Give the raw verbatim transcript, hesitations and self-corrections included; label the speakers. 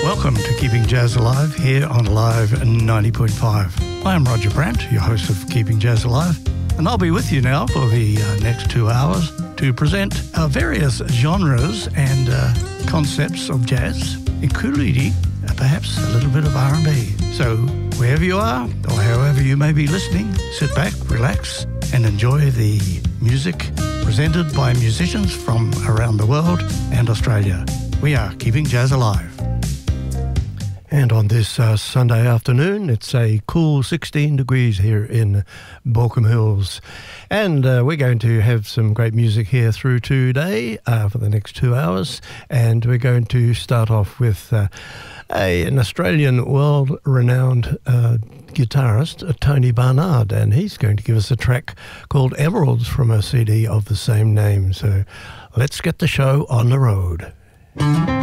Speaker 1: Welcome to Keeping Jazz Alive here on Live ninety point five. I am Roger Brandt, your host of Keeping Jazz Alive, and I'll be with you now for the uh, next two hours to present uh, various genres and uh, concepts of jazz, including uh, perhaps a little bit of R and B. So wherever you are or however you may be listening, sit back, relax, and enjoy the music presented by musicians from around the world and Australia. We are Keeping Jazz Alive.
Speaker 2: And on this uh, Sunday afternoon, it's a cool sixteen degrees here in Baulkham Hills. And uh, we're going to have some great music here through today uh, for the next two hours. And we're going to start off with uh, a, an Australian world-renowned uh, guitarist, uh, Tony Barnard. And he's going to give us a track called Emeralds from a C D of the same name. So let's get the show on the road.